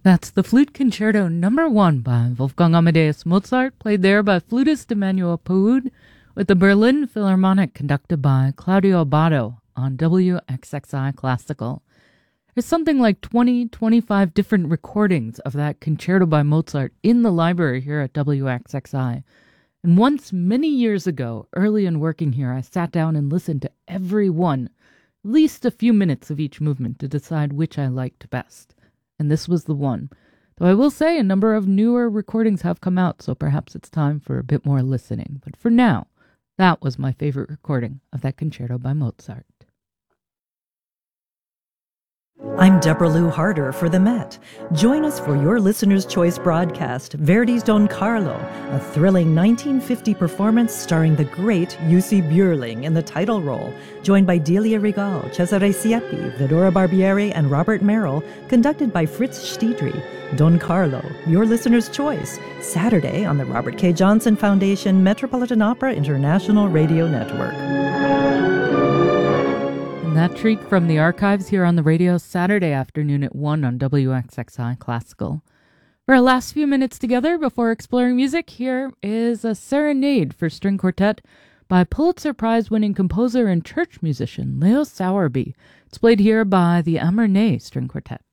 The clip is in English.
That's the Flute Concerto Number 1 by Wolfgang Amadeus Mozart, played there by flutist Emmanuel Paud, with the Berlin Philharmonic conducted by Claudio Abbado on WXXI Classical. There's something like 25 different recordings of that concerto by Mozart in the library here at WXXI. And once, many years ago, early in working here, I sat down and listened to every one, at least a few minutes of each movement to decide which I liked best. And this was the one. Though I will say a number of newer recordings have come out, so perhaps it's time for a bit more listening. But for now, that was my favorite recording of that concerto by Mozart. I'm Deborah Lou Harder for The Met. Join us for your Listener's Choice broadcast, Verdi's Don Carlo, a thrilling 1950 performance starring the great Jussi Björling in the title role, joined by Delia Regal, Cesare Siepi, Vidora Barbieri, and Robert Merrill, conducted by Fritz Stiedry. Don Carlo, your Listener's Choice, Saturday on the Robert K. Johnson Foundation Metropolitan Opera International Radio Network. That treat from the archives here on the radio Saturday afternoon at 1 on WXXI Classical. For our last few minutes together before exploring music, here is a serenade for string quartet by Pulitzer Prize-winning composer and church musician Leo Sowerby. It's played here by the Amernay String Quartet.